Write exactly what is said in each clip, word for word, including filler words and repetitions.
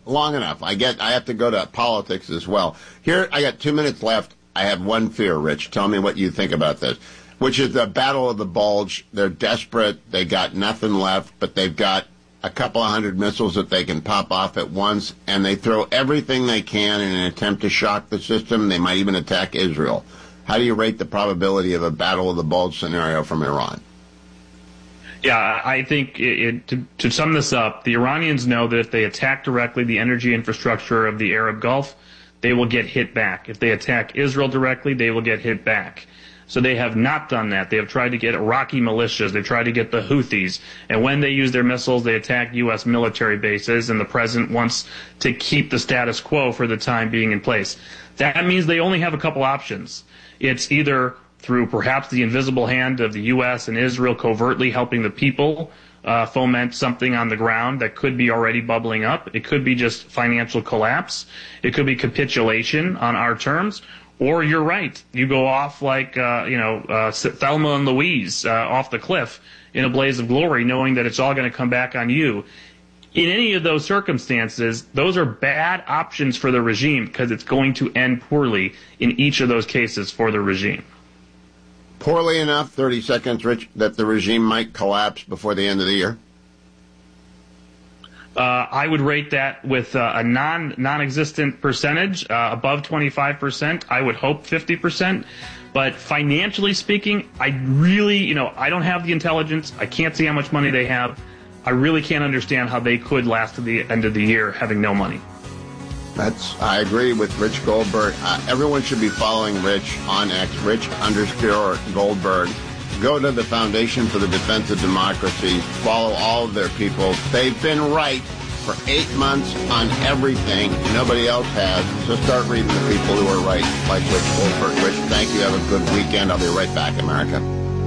long enough. I get. I have to go to politics as well. Here, I got two minutes left. I have one fear, Rich. Tell me what you think about this, which is the Battle of the Bulge. They're desperate. They got nothing left, but they've got a couple of hundred missiles that they can pop off at once, and they throw everything they can in an attempt to shock the system. They might even attack Israel. How do you rate the probability of a Battle of the Bulge scenario from Iran? Yeah, I think it, it, to, to sum this up, the Iranians know that if they attack directly the energy infrastructure of the Arab Gulf, they will get hit back. If they attack Israel directly, they will get hit back. So they have not done that. They have tried to get Iraqi militias. They've tried to get the Houthis. And when they use their missiles, they attack U S military bases, and the president wants to keep the status quo for the time being in place. That means they only have a couple options. It's either through perhaps the invisible hand of the U S and Israel covertly helping the people uh, foment something on the ground that could be already bubbling up. It could be just financial collapse. It could be capitulation on our terms. Or you're right. You go off like, uh, you know, uh, Thelma and Louise uh, off the cliff in a blaze of glory, knowing that it's all going to come back on you. In any of those circumstances, those are bad options for the regime because it's going to end poorly in each of those cases for the regime. Poorly enough, thirty seconds, Rich, that the regime might collapse before the end of the year? Uh, I would rate that with uh, a non, non-existent percentage, uh, above twenty-five percent. I would hope fifty percent. But financially speaking, I really, you know, I don't have the intelligence. I can't see how much money they have. I really can't understand how they could last to the end of the year having no money. That's, I agree with Rich Goldberg. Uh, everyone should be following Rich on X, Rich underscore Goldberg. Go to the Foundation for the Defense of Democracy. Follow all of their people. They've been right for eight months on everything. Nobody else has. So start reading the people who are right, like Rich Goldberg. Rich, thank you. Have a good weekend. I'll be right back, America.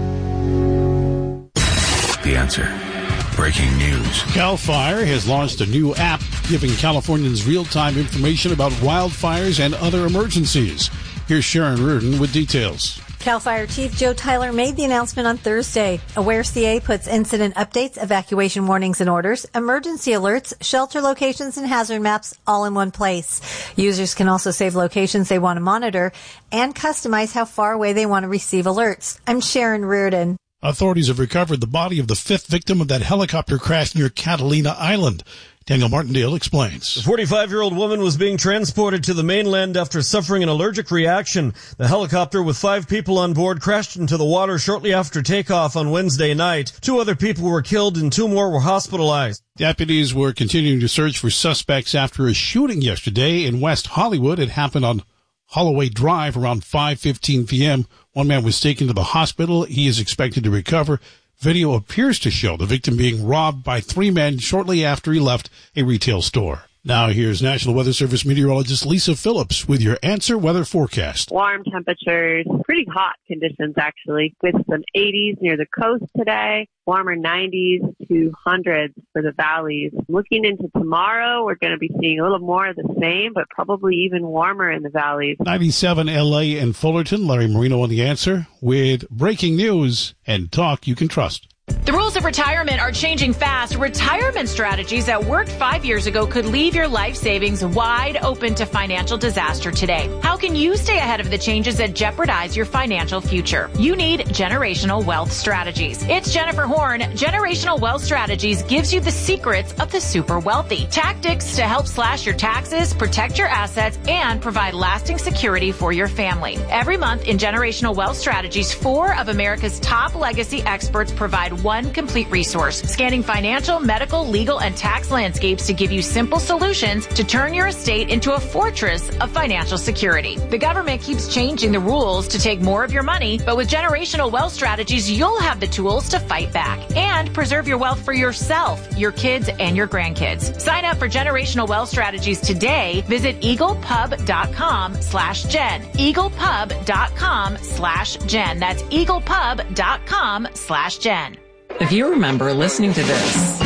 The Answer. Breaking news. CAL FIRE has launched a new app giving Californians real-time information about wildfires and other emergencies. Here's Sharon Reardon with details. CAL FIRE Chief Joe Tyler made the announcement on Thursday. Aware C A puts incident updates, evacuation warnings and orders, emergency alerts, shelter locations, and hazard maps all in one place. Users can also save locations they want to monitor and customize how far away they want to receive alerts. I'm Sharon Reardon. Authorities have recovered the body of the fifth victim of that helicopter crash near Catalina Island. Daniel Martindale explains. The forty-five-year-old woman was being transported to the mainland after suffering an allergic reaction. The helicopter with five people on board crashed into the water shortly after takeoff on Wednesday night. Two other people were killed and two more were hospitalized. Deputies were continuing to search for suspects after a shooting yesterday in West Hollywood. It happened on Holloway Drive around five fifteen p.m. One man was taken to the hospital. He is expected to recover. Video appears to show the victim being robbed by three men shortly after he left a retail store. Now here's National Weather Service meteorologist Lisa Phillips with your Answer Weather forecast. Warm temperatures, pretty hot conditions actually, with some eighties near the coast today, warmer nineties to hundreds for the valleys. Looking into tomorrow, we're going to be seeing a little more of the same, but probably even warmer in the valleys. ninety-seven L A and Fullerton. Larry Marino on The Answer with breaking news and talk you can trust. The rules of retirement are changing fast. Retirement strategies that worked five years ago could leave your life savings wide open to financial disaster today. How can you stay ahead of the changes that jeopardize your financial future? You need Generational Wealth Strategies. It's Jennifer Horn. Generational Wealth Strategies gives you the secrets of the super wealthy. Tactics to help slash your taxes, protect your assets, and provide lasting security for your family. Every month in Generational Wealth Strategies, four of America's top legacy experts provide one complete resource, scanning financial, medical, legal, and tax landscapes to give you simple solutions to turn your estate into a fortress of financial security. The government keeps changing the rules to take more of your money, but with Generational Wealth Strategies, you'll have the tools to fight back and preserve your wealth for yourself, your kids, and your grandkids. Sign up for Generational Wealth Strategies today. Visit eaglepub.com slash Jen. eaglepub.com slash Jen. That's eaglepub.com slash Jen. If you remember listening to this,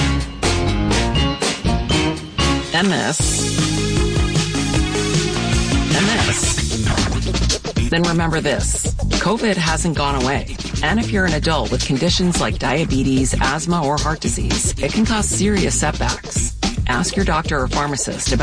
and this, and this, then remember this. COVID hasn't gone away. And if you're an adult with conditions like diabetes, asthma, or heart disease, it can cause serious setbacks. Ask your doctor or pharmacist about